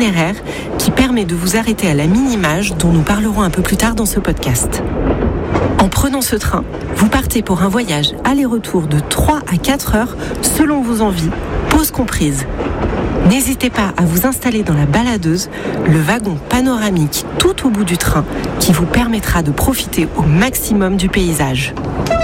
itinéraire qui permet de vous arrêter à la mini-mage dont nous parlerons un peu plus tard dans ce podcast. En prenant ce train, vous partez pour un voyage aller-retour de 3 à 4 heures selon vos envies, pause comprise. N'hésitez pas à vous installer dans la baladeuse, le wagon panoramique tout au bout du train qui vous permettra de profiter au maximum du paysage.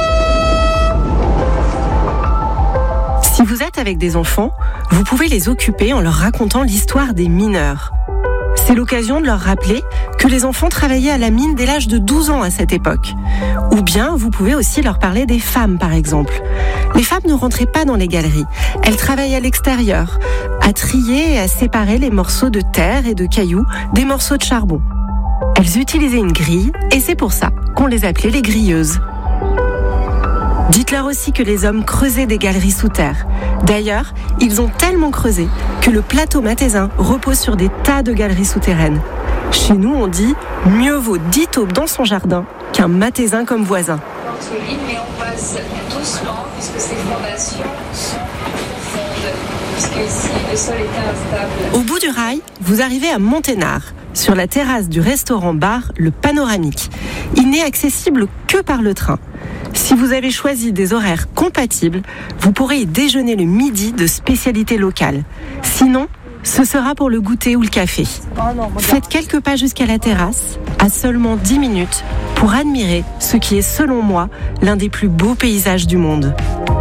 Si vous êtes avec des enfants, vous pouvez les occuper en leur racontant l'histoire des mineurs. C'est l'occasion de leur rappeler que les enfants travaillaient à la mine dès l'âge de 12 ans à cette époque. Ou bien, vous pouvez aussi leur parler des femmes, par exemple. Les femmes ne rentraient pas dans les galeries. Elles travaillaient à l'extérieur, à trier et à séparer les morceaux de terre et de cailloux des morceaux de charbon. Elles utilisaient une grille et c'est pour ça qu'on les appelait les grilleuses. Dites-leur aussi que les hommes creusaient des galeries sous terre. D'ailleurs, ils ont tellement creusé que le plateau mathésin repose sur des tas de galeries souterraines. Chez nous, on dit « mieux vaut 10 taupes dans son jardin qu'un mathésin comme voisin ». Mais on passe doucement puisque ces fondations sont profondes, puisque ici le sol est instable. Au bout du rail, vous arrivez à Monténard, sur la terrasse du restaurant-bar Le Panoramique. Il n'est accessible que par le train. Si vous avez choisi des horaires compatibles, vous pourrez y déjeuner le midi de spécialités locales. Sinon, ce sera pour le goûter ou le café. Faites quelques pas jusqu'à la terrasse, à seulement 10 minutes, pour admirer ce qui est, selon moi, l'un des plus beaux paysages du monde.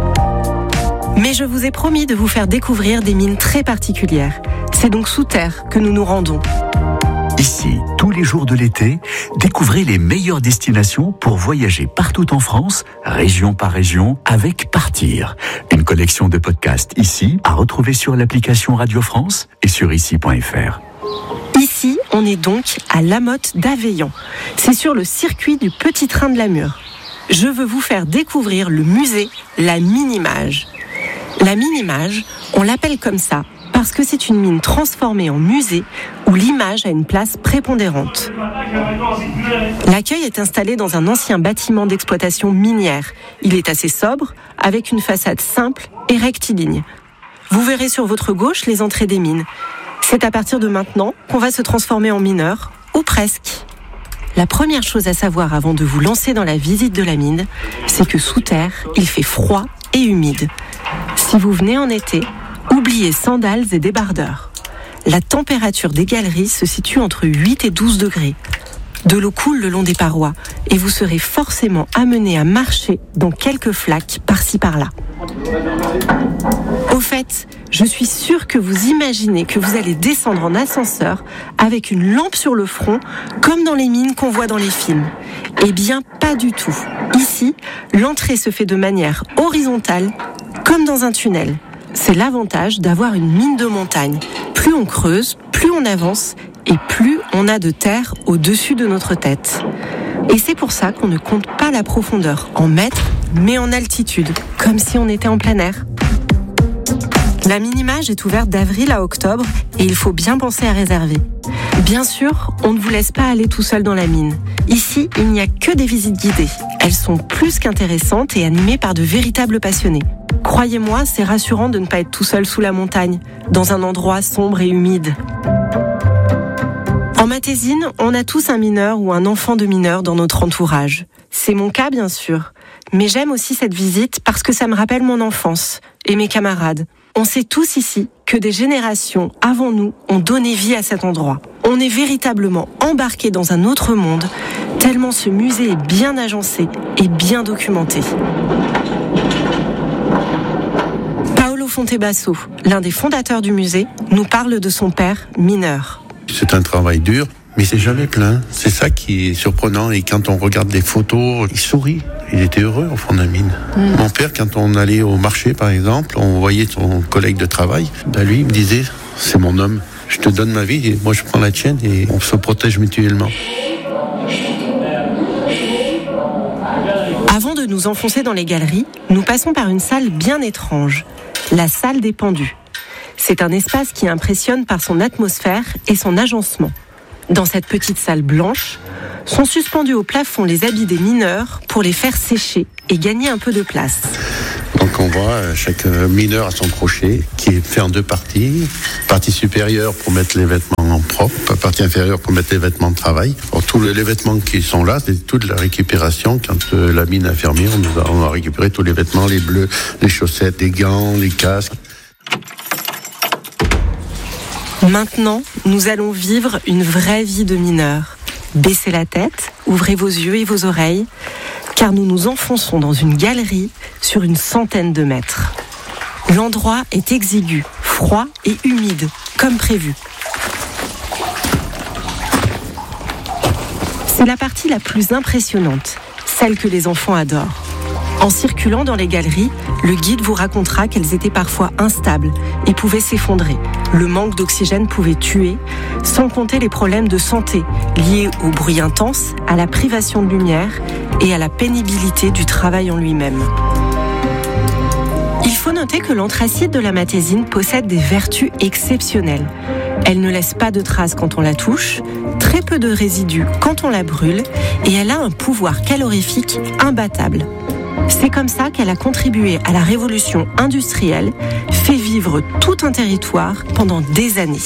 Mais je vous ai promis de vous faire découvrir des mines très particulières. C'est donc sous terre que nous nous rendons. Ici, tous les jours de l'été, découvrez les meilleures destinations pour voyager partout en France, région par région, avec Partir. Une collection de podcasts ici, à retrouver sur l'application Radio France et sur ici.fr. Ici, on est donc à La Motte d'Aveillans. C'est sur le circuit du Petit Train de la Mure. Je veux vous faire découvrir le musée La Mini-Mage. La Mini-Mage, on l'appelle comme ça parce que c'est une mine transformée en musée où l'image a une place prépondérante. L'accueil est installé dans un ancien bâtiment d'exploitation minière. Il est assez sobre, avec une façade simple et rectiligne. Vous verrez sur votre gauche les entrées des mines. C'est à partir de maintenant qu'on va se transformer en mineur, ou presque. La première chose à savoir avant de vous lancer dans la visite de la mine, c'est que sous terre, il fait froid et humide. Si vous venez en été, oubliez sandales et débardeurs. La température des galeries se situe entre 8 et 12 degrés. De l'eau coule le long des parois et vous serez forcément amené à marcher dans quelques flaques par-ci par-là. Au fait, je suis sûre que vous imaginez que vous allez descendre en ascenseur avec une lampe sur le front, comme dans les mines qu'on voit dans les films. Eh bien, pas du tout. Ici, l'entrée se fait de manière horizontale, comme dans un tunnel. C'est l'avantage d'avoir une mine de montagne. Plus on creuse, plus on avance et plus on a de terre au-dessus de notre tête. Et c'est pour ça qu'on ne compte pas la profondeur en mètres, mais en altitude, comme si on était en plein air. La Mini-Mage est ouverte d'avril à octobre et il faut bien penser à réserver. Bien sûr, on ne vous laisse pas aller tout seul dans la mine. Ici, il n'y a que des visites guidées. Elles sont plus qu'intéressantes et animées par de véritables passionnés. Croyez-moi, c'est rassurant de ne pas être tout seul sous la montagne, dans un endroit sombre et humide. En Matésine, on a tous un mineur ou un enfant de mineur dans notre entourage. C'est mon cas, bien sûr. Mais j'aime aussi cette visite parce que ça me rappelle mon enfance et mes camarades. On sait tous ici que des générations avant nous ont donné vie à cet endroit. On est véritablement embarqué dans un autre monde, tellement ce musée est bien agencé et bien documenté. Paolo Fontebasso, l'un des fondateurs du musée, nous parle de son père mineur. C'est un travail dur, mais c'est jamais plein. C'est ça qui est surprenant. Et quand on regarde les photos, il sourit. Il était heureux au fond de la mine. Mon père, quand on allait au marché, par exemple, on voyait son collègue de travail. Lui, il me disait, c'est mon homme. Je te donne ma vie et moi je prends la tienne et on se protège mutuellement. Avant de nous enfoncer dans les galeries, nous passons par une salle bien étrange, la salle des pendus. C'est un espace qui impressionne par son atmosphère et son agencement. Dans cette petite salle blanche, sont suspendus au plafond les habits des mineurs pour les faire sécher et gagner un peu de place. Donc on voit chaque mineur à son crochet qui est fait en deux parties. Partie supérieure pour mettre les vêtements vêtements propres. La partie inférieure pour mettre les vêtements de travail. Alors, tous les vêtements qui sont là, c'est toute la récupération. Quand la mine a fermé, on a récupéré tous les vêtements, les bleus, les chaussettes, les gants, les casques. Maintenant, nous allons vivre une vraie vie de mineur. Baissez la tête, ouvrez vos yeux et vos oreilles, car nous nous enfonçons dans une galerie sur une centaine de mètres. L'endroit est exigu, froid et humide, comme prévu. C'est la partie la plus impressionnante, celle que les enfants adorent. En circulant dans les galeries, le guide vous racontera qu'elles étaient parfois instables et pouvaient s'effondrer. Le manque d'oxygène pouvait tuer, sans compter les problèmes de santé liés au bruit intense, à la privation de lumière et à la pénibilité du travail en lui-même. Il faut noter que l'anthracite de la matésine possède des vertus exceptionnelles. Elle ne laisse pas de traces quand on la touche, très peu de résidus quand on la brûle, et elle a un pouvoir calorifique imbattable. C'est comme ça qu'elle a contribué à la révolution industrielle, fait vivre tout un territoire pendant des années.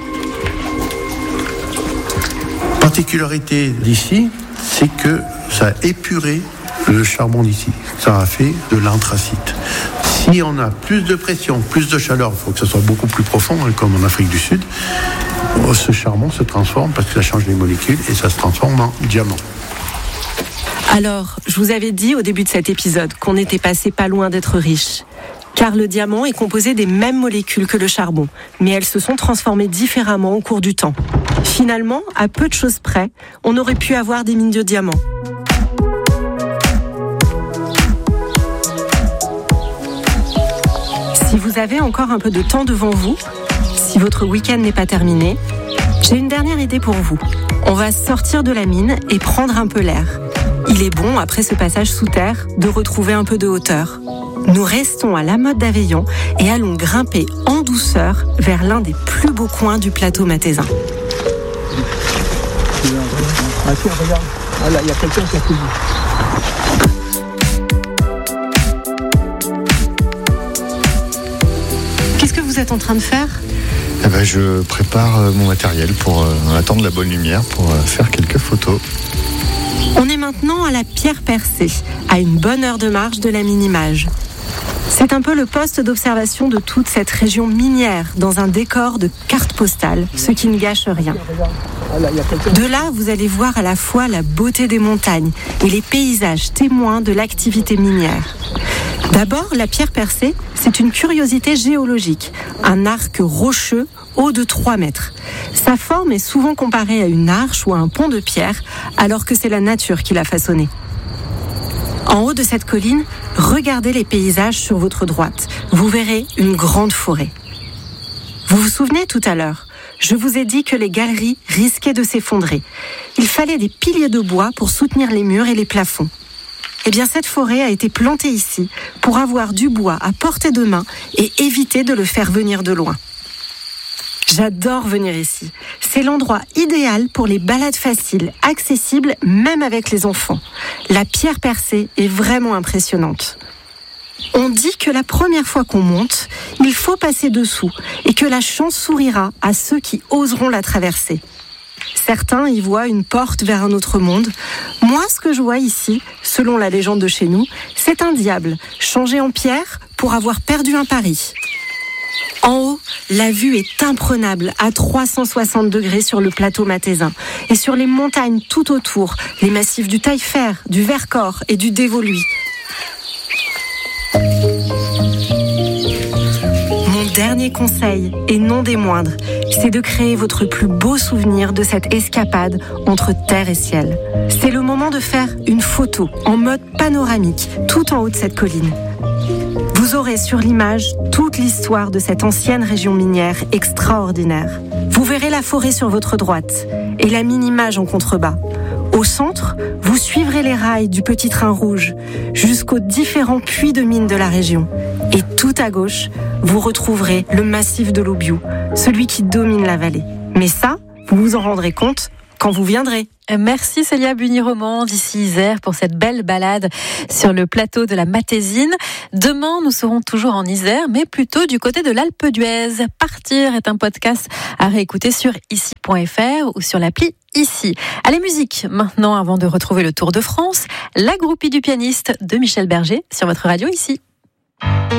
Particularité d'ici, c'est que ça a épuré le charbon d'ici. Ça a fait de l'anthracite. Si on a plus de pression, plus de chaleur, il faut que ce soit beaucoup plus profond, comme en Afrique du Sud, ce charbon se transforme parce que ça change les molécules et ça se transforme en diamant. Alors, je vous avais dit au début de cet épisode qu'on était passé pas loin d'être riche. Car le diamant est composé des mêmes molécules que le charbon, mais elles se sont transformées différemment au cours du temps. Finalement, à peu de choses près, on aurait pu avoir des mines de diamants. Si vous avez encore un peu de temps devant vous, si votre week-end n'est pas terminé, j'ai une dernière idée pour vous. On va sortir de la mine et prendre un peu l'air. Il est bon, après ce passage sous terre, de retrouver un peu de hauteur. Nous restons à La Motte d'Aveillon et allons grimper en douceur vers l'un des plus beaux coins du plateau mathésin. Ah tiens, regarde. Ah là, il y a quelqu'un qui a cousu. Qu'est-ce que vous êtes en train de faire ? Je prépare mon matériel pour attendre la bonne lumière pour faire quelques photos. On est maintenant à la Pierre Percée, à une bonne heure de marche de la Minimage. C'est un peu le poste d'observation de toute cette région minière, dans un décor de carte postale, ce qui ne gâche rien. De là, vous allez voir à la fois la beauté des montagnes et les paysages témoins de l'activité minière. D'abord, la Pierre Percée, c'est une curiosité géologique, un arc rocheux haut de 3 mètres. Sa forme est souvent comparée à une arche ou à un pont de pierre, alors que c'est la nature qui l'a façonné. En haut de cette colline, regardez les paysages sur votre droite. Vous verrez une grande forêt. Vous vous souvenez tout à l'heure, je vous ai dit que les galeries risquaient de s'effondrer. Il fallait des piliers de bois pour soutenir les murs et les plafonds. Eh bien, cette forêt a été plantée ici pour avoir du bois à portée de main et éviter de le faire venir de loin. J'adore venir ici. C'est l'endroit idéal pour les balades faciles, accessibles même avec les enfants. La Pierre Percée est vraiment impressionnante. On dit que la première fois qu'on monte, il faut passer dessous et que la chance sourira à ceux qui oseront la traverser. Certains y voient une porte vers un autre monde. Moi, ce que je vois ici, selon la légende de chez nous, c'est un diable changé en pierre pour avoir perdu un pari. En haut, la vue est imprenable à 360 degrés sur le plateau mathésin et sur les montagnes tout autour, les massifs du Taillefer, du Vercors et du Dévoluy. Mon dernier conseil, et non des moindres, c'est de créer votre plus beau souvenir de cette escapade entre terre et ciel. C'est le moment de faire une photo en mode panoramique, tout en haut de cette colline. Vous aurez sur l'image toute l'histoire de cette ancienne région minière extraordinaire. Vous verrez la forêt sur votre droite et la Minimage en contrebas. Au centre, vous suivrez les rails du petit train rouge jusqu'aux différents puits de mines de la région. Et tout à gauche, vous retrouverez le massif de l'Aubiou, celui qui domine la vallée. Mais ça, vous vous en rendrez compte quand quand vous viendrez. Merci Célia Bugny-Romand d'ici Isère pour cette belle balade sur le plateau de la Matésine. Demain, nous serons toujours en Isère, mais plutôt du côté de l'Alpe d'Huez. Partir est un podcast à réécouter sur ici.fr ou sur l'appli Ici. Allez, musique maintenant, avant de retrouver le Tour de France, la groupie du pianiste de Michel Berger sur votre radio Ici.